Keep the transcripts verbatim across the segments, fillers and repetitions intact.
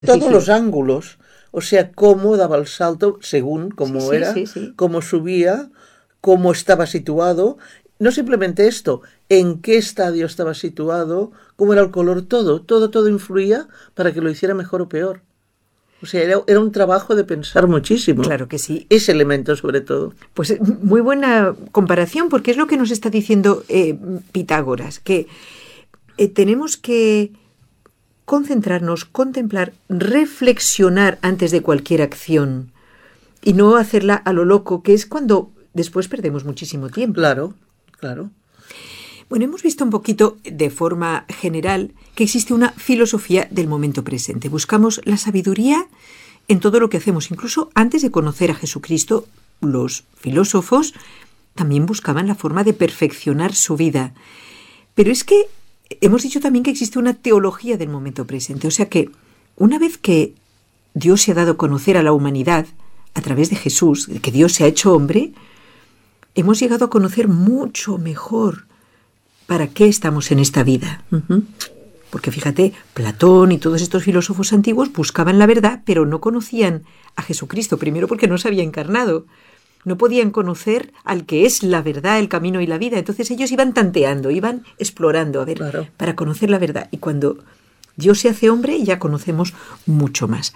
todos los ángulos, o sea, cómo daba el salto según cómo sí, era, sí, sí. cómo subía, cómo estaba situado. No simplemente esto, en qué estadio estaba situado, cómo era el color, todo, todo, todo influía para que lo hiciera mejor o peor. O sea, era, era un trabajo de pensar muchísimo. Claro que sí. Ese elemento sobre todo. Pues muy buena comparación, porque es lo que nos está diciendo eh, Pitágoras, que eh, tenemos que concentrarnos, contemplar, reflexionar antes de cualquier acción y no hacerla a lo loco, que es cuando después perdemos muchísimo tiempo. Claro, claro. Bueno, hemos visto un poquito de forma general que existe una filosofía del momento presente. Buscamos la sabiduría en todo lo que hacemos. Incluso antes de conocer a Jesucristo, los filósofos también buscaban la forma de perfeccionar su vida. Pero es que hemos dicho también que existe una teología del momento presente. O sea que una vez que Dios se ha dado a conocer a la humanidad a través de Jesús, que Dios se ha hecho hombre, hemos llegado a conocer mucho mejor para qué estamos en esta vida. Uh-huh. Porque fíjate, Platón y todos estos filósofos antiguos buscaban la verdad, pero no conocían a Jesucristo, primero porque no se había encarnado. No podían conocer al que es la verdad, el camino y la vida. Entonces ellos iban tanteando, iban explorando, a ver, claro, para conocer la verdad. Y cuando Dios se hace hombre, ya conocemos mucho más.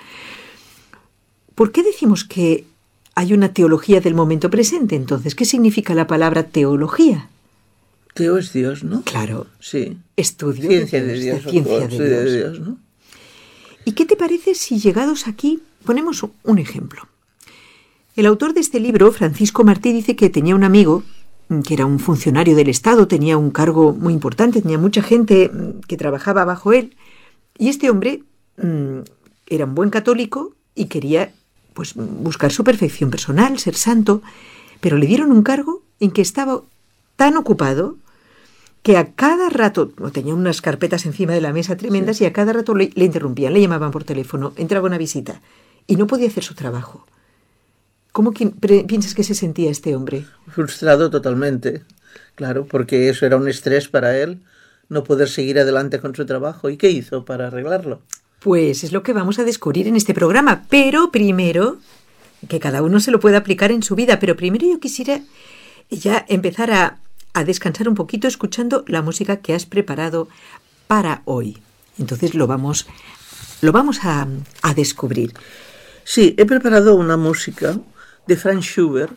¿Por qué decimos que hay una teología del momento presente? Entonces, ¿qué significa la palabra teología? Teo es Dios, ¿no? Claro. Sí. Estudio Ciencia de Dios. De ciencia de Dios. de Dios, ¿no? ¿Y qué te parece si llegados aquí ponemos un ejemplo? El autor de este libro, Francisco Martí, dice que tenía un amigo que era un funcionario del Estado, tenía un cargo muy importante, tenía mucha gente que trabajaba bajo él, y este hombre mmm, era un buen católico y quería pues, buscar su perfección personal, ser santo, pero le dieron un cargo en que estaba tan ocupado que a cada rato, tenía unas carpetas encima de la mesa tremendas, sí, y a cada rato le, le interrumpían, le llamaban por teléfono, entraba una visita y no podía hacer su trabajo. ¿Cómo que, pre, piensas que se sentía este hombre? Frustrado totalmente, claro, porque eso era un estrés para él, no poder seguir adelante con su trabajo. ¿Y qué hizo para arreglarlo? Pues es lo que vamos a descubrir en este programa, pero primero, que cada uno se lo pueda aplicar en su vida, pero primero yo quisiera ya empezar a, a descansar un poquito escuchando la música que has preparado para hoy. Entonces lo vamos, lo vamos a, a descubrir. Sí, he preparado una música de Franz Schubert.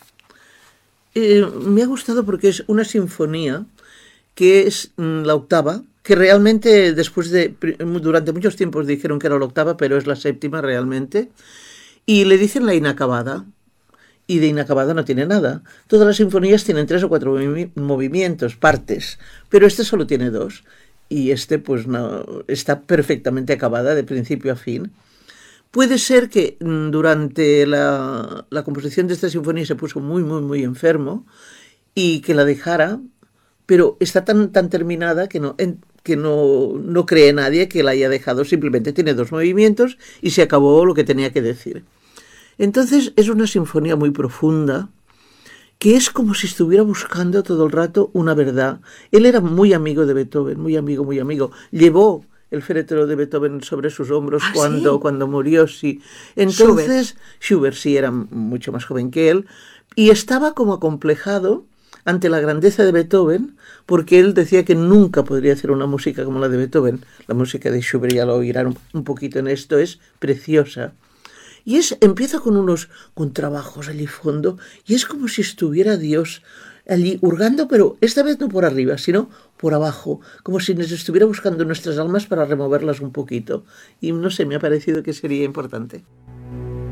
Eh, me ha gustado porque es una sinfonía que es mm, la octava, que realmente después de, durante muchos tiempos dijeron que era la octava, pero es la séptima realmente, y le dicen la inacabada, y de inacabada no tiene nada. Todas las sinfonías tienen tres o cuatro movi- movimientos, partes, pero este solo tiene dos, y este pues no, está perfectamente acabada de principio a fin. Puede ser que durante la, la composición de esta sinfonía se puso muy, muy, muy enfermo y que la dejara, pero está tan, tan terminada que, no, en, que no, no cree nadie que la haya dejado. Simplemente tiene dos movimientos y se acabó lo que tenía que decir. Entonces es una sinfonía muy profunda que es como si estuviera buscando todo el rato una verdad. Él era muy amigo de Beethoven, muy amigo, muy amigo. Llevó el féretro de Beethoven sobre sus hombros ¿Ah, cuando, sí? cuando murió, sí. Entonces, Schubert. Schubert sí era mucho más joven que él, y estaba como acomplejado ante la grandeza de Beethoven, porque él decía que nunca podría hacer una música como la de Beethoven. La música de Schubert, ya lo oirán un, un poquito en esto, es preciosa. Y es, empieza con unos contrabajos allí fondo, y es como si estuviera Dios allí hurgando, pero esta vez no por arriba, sino por abajo, como si nos estuviera buscando nuestras almas para removerlas un poquito. Y no sé, me ha parecido que sería importante.